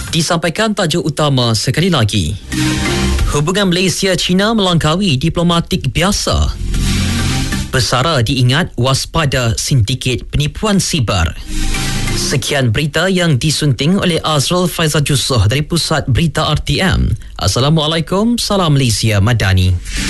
Disampaikan tajuk utama sekali lagi. Hubungan Malaysia-China melangkaui diplomatik biasa. Bersara diingat waspada sindiket penipuan siber. Sekian berita yang disunting oleh Azrul Faizal Jusoh dari Pusat Berita RTM. Assalamualaikum, salam Malaysia Madani.